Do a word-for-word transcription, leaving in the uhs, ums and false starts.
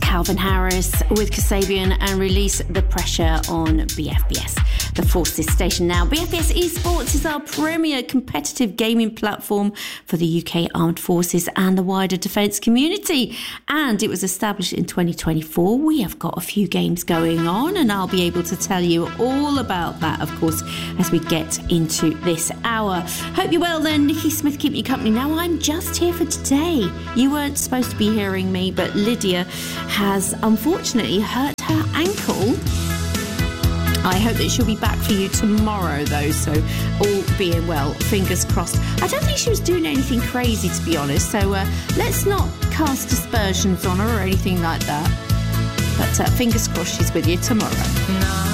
Calvin Harris with Kasabian and Release the Pressure on B F B S, the Forces station. Now, B F B S Esports is our premier competitive gaming platform for the U K Armed Forces and the wider defence community. And it was established in twenty twenty-four. We have got a few games going on, and I'll be able to tell you all about that, of course, as we get into this hour. Hope you're well then. Nikki Smith keeping you company. Now, I'm just here for today. You weren't supposed to be hearing me, but Lydia has unfortunately hurt her ankle. I hope that she'll be back for you tomorrow, though, so all being well, fingers crossed. I don't think she was doing anything crazy, to be honest, so uh, let's not cast aspersions on her or anything like that. But uh, fingers crossed she's with you tomorrow. No.